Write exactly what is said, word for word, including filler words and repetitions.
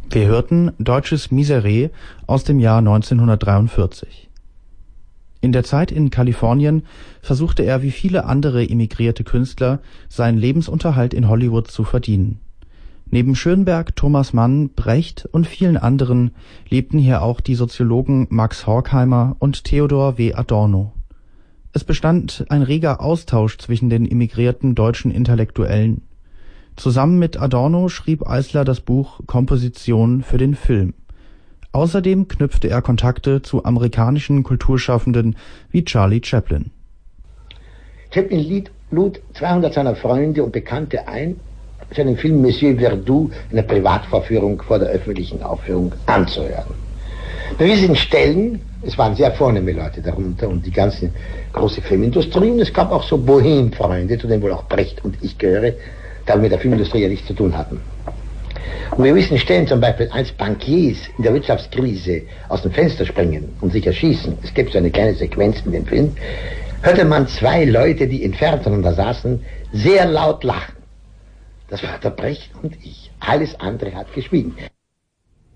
Wir hörten Deutsches Miserere aus dem Jahr neunzehnhundertdreiundvierzig. In der Zeit in Kalifornien versuchte er wie viele andere emigrierte Künstler, seinen Lebensunterhalt in Hollywood zu verdienen. Neben Schönberg, Thomas Mann, Brecht und vielen anderen lebten hier auch die Soziologen Max Horkheimer und Theodor W. Adorno. Es bestand ein reger Austausch zwischen den emigrierten deutschen Intellektuellen. Zusammen mit Adorno schrieb Eisler das Buch Komposition für den Film. Außerdem knüpfte er Kontakte zu amerikanischen Kulturschaffenden wie Charlie Chaplin. Chaplin lud zweihundert seiner Freunde und Bekannte ein, seinen Film Monsieur Verdoux, eine Privatvorführung vor der öffentlichen Aufführung, anzuhören. Bei gewissen Stellen, es waren sehr vornehme Leute darunter und die ganze große Filmindustrie, und es gab auch so Bohem-Freunde, zu denen wohl auch Brecht und ich gehöre, da wir mit der Filmindustrie ja nichts zu tun hatten. Und bei gewissen Stellen, zum Beispiel als Bankiers in der Wirtschaftskrise aus dem Fenster springen und sich erschießen, es gibt so eine kleine Sequenz in dem Film, hörte man zwei Leute, die entfernt voneinander saßen, sehr laut lachen. Das war der Brecht und ich. Alles andere hat geschwiegen.